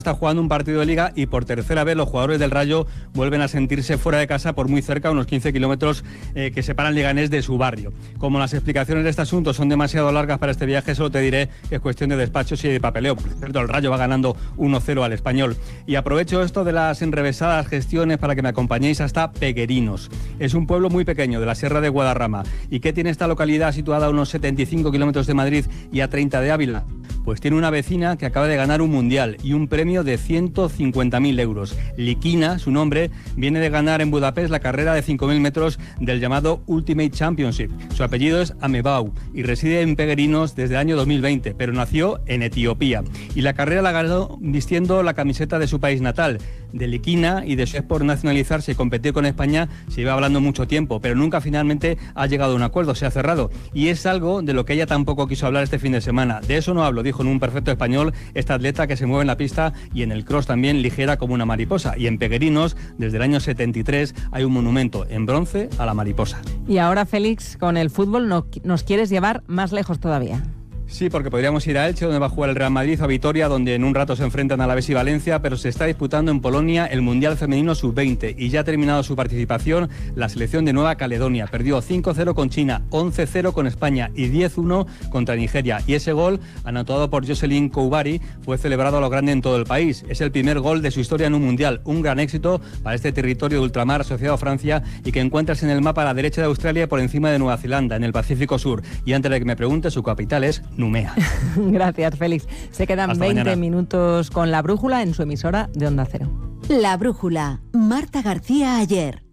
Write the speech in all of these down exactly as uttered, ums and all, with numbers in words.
Está jugando un partido de Liga y por tercera vez los jugadores del Rayo vuelven a sentirse fuera de casa por muy cerca, unos quince kilómetros eh, que separan Leganés de su barrio. Como las explicaciones de este asunto son demasiado largas para este viaje, solo te diré que es cuestión de despachos y de papeleo. Por cierto, el Rayo va ganando uno cero al Español. Y aprovecho esto de las enrevesadas gestiones para que me acompañéis hasta Peguerinos. Es un pueblo muy pequeño de la Sierra de Guadarrama. ¿Y qué tiene esta localidad situada a unos setenta y cinco kilómetros de Madrid y a treinta de Ávila? Pues tiene una vecina que acaba de ganar un mundial y un premio de ciento cincuenta mil euros. Liquina, su nombre, viene de ganar en Budapest la carrera de cinco mil metros del llamado Ultimate Championship. Su apellido es Amebau y reside en Peguerinos desde el año dos mil veinte, pero nació en Etiopía. Y la carrera la ganó vistiendo la camiseta de su país natal. De Liquina y de su por nacionalizarse y competir con España se iba hablando mucho tiempo, pero nunca finalmente ha llegado a un acuerdo, se ha cerrado. Y es algo de lo que ella tampoco quiso hablar este fin de semana. De eso no hablo, dijo en un perfecto español esta atleta que se mueve en la pista y en el cross también ligera como una mariposa. Y en Peguerinos, desde el año setenta y tres, hay un monumento en bronce a la mariposa. Y ahora, Félix, con el fútbol no, nos quieres llevar más lejos todavía. Sí, porque podríamos ir a Elche, donde va a jugar el Real Madrid, o a Vitoria, donde en un rato se enfrentan a Alavés y Valencia, pero se está disputando en Polonia el Mundial Femenino sub veinte y ya ha terminado su participación la selección de Nueva Caledonia. Perdió cinco cero con China, once cero con España y diez uno contra Nigeria. Y ese gol, anotado por Jocelyn Koubari, fue celebrado a lo grande en todo el país. Es el primer gol de su historia en un Mundial, un gran éxito para este territorio de ultramar asociado a Francia y que encuentras en el mapa a la derecha de Australia por encima de Nueva Zelanda, en el Pacífico Sur. Y antes de que me pregunte, su capital es Numea. Gracias, Félix. Se quedan Hasta veinte mañana. minutos con La Brújula en su emisora de Onda Cero. La Brújula. Marta García Ayer.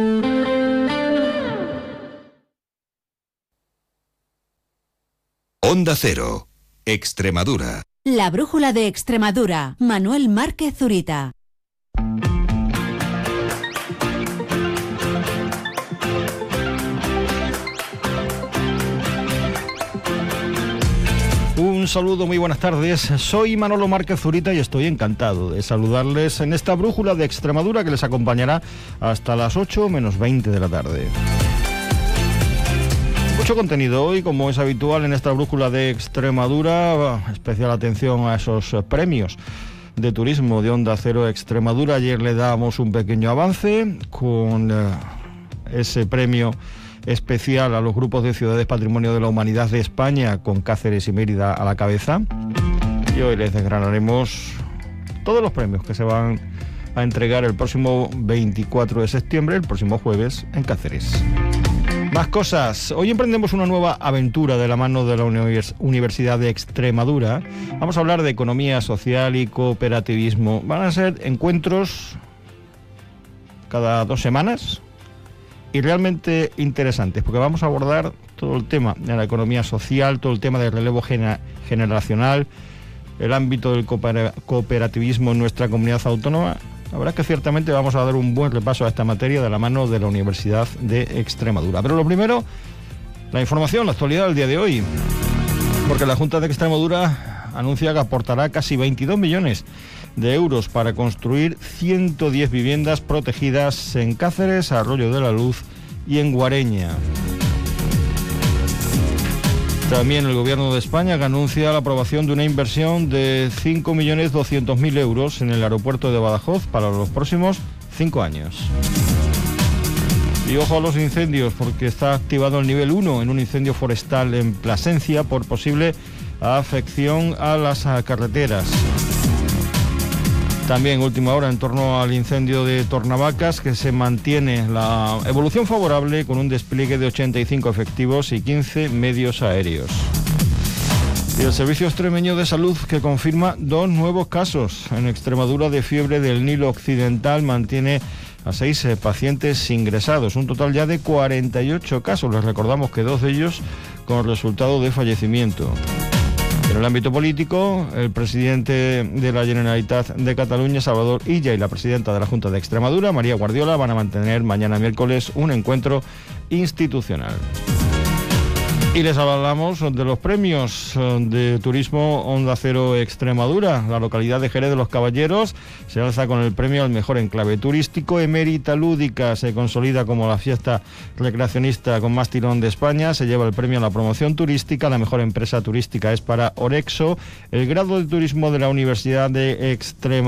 Onda Cero. Extremadura. La Brújula de Extremadura. Manuel Márquez Zurita. Un saludo, muy buenas tardes. Soy Manolo Márquez Zurita y estoy encantado de saludarles en esta Brújula de Extremadura que les acompañará hasta las ocho menos veinte de la tarde. Mucho contenido hoy, como es habitual en esta Brújula de Extremadura. Especial atención a esos premios de turismo de Onda Cero Extremadura. Ayer le dábamos un pequeño avance con eh, ese premio especial a los grupos de ciudades Patrimonio de la Humanidad de España, con Cáceres y Mérida a la cabeza. Y hoy les desgranaremos todos los premios que se van a entregar el próximo veinticuatro de septiembre, el próximo jueves, en Cáceres. Más cosas. Hoy emprendemos una nueva aventura de la mano de la Univers- Universidad de Extremadura. Vamos a hablar de economía social y cooperativismo. Van a ser encuentros cada dos semanas y realmente interesantes, porque vamos a abordar todo el tema de la economía social, todo el tema del relevo gener- generacional, el ámbito del cooper- cooperativismo en nuestra comunidad autónoma. La verdad es que ciertamente vamos a dar un buen repaso a esta materia de la mano de la Universidad de Extremadura. Pero lo primero, la información, la actualidad del día de hoy, porque la Junta de Extremadura anuncia que aportará casi veintidós millones de euros para construir ciento diez viviendas protegidas en Cáceres, Arroyo de la Luz y en Guareña. También el Gobierno de España que anuncia la aprobación de una inversión de cinco millones doscientos mil euros en el aeropuerto de Badajoz para los próximos cinco años. Y ojo a los incendios, porque está activado el nivel uno en un incendio forestal en Plasencia por posible afección a las carreteras. También última hora en torno al incendio de Tornavacas, que se mantiene la evolución favorable con un despliegue de ochenta y cinco efectivos y quince medios aéreos. Y el Servicio Extremeño de Salud que confirma dos nuevos casos en Extremadura de fiebre del Nilo Occidental, mantiene a seis eh, pacientes ingresados, un total ya de cuarenta y ocho casos. Les recordamos que dos de ellos con resultado de fallecimiento. En el ámbito político, el presidente de la Generalitat de Cataluña, Salvador Illa, y la presidenta de la Junta de Extremadura, María Guardiola, van a mantener mañana miércoles un encuentro institucional. Y les hablamos de los premios de Turismo Onda Cero Extremadura. La localidad de Jerez de los Caballeros se alza con el premio al mejor enclave turístico. Emérita Lúdica se consolida como la fiesta recreacionista con más tirón de España. Se lleva el premio a la promoción turística. La mejor empresa turística es para Orexo. El grado de turismo de la Universidad de Extremadura